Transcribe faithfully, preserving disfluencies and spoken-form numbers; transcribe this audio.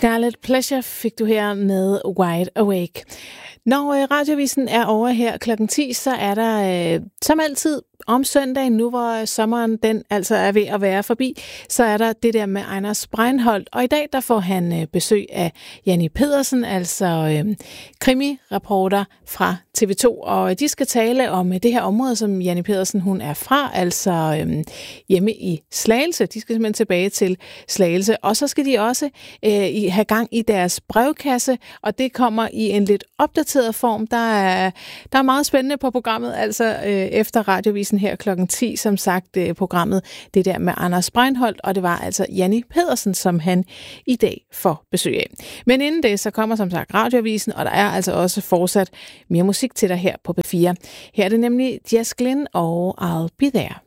Scarlet Pleasure fik du her med Wide Awake. Når øh, Radioavisen er over her klokken ti, så er der øh, som altid om søndagen, nu hvor sommeren den altså er ved at være forbi, så er der det der med Anders Breinholt. Og i dag der får han øh, besøg af Janni Pedersen, altså øh, krimi-reporter fra T V to. Og de skal tale om øh, det her område, som Janni Pedersen hun er fra, altså øh, hjemme i Slagelse. De skal simpelthen tilbage til Slagelse. Og så skal de også øh, have gang i deres brevkasse, og det kommer i en lidt opdateret form. Der er, der er meget spændende på programmet, altså øh, efter Radioavisen her klokken ti, som sagt øh, programmet det der med Anders Breinholt, og det var altså Janni Pedersen, som han i dag får besøg af. Men inden det, så kommer som sagt Radioavisen, og der er altså også fortsat mere musik til dig her på P fire. Her er det nemlig Jess Glynne og I'll Be There.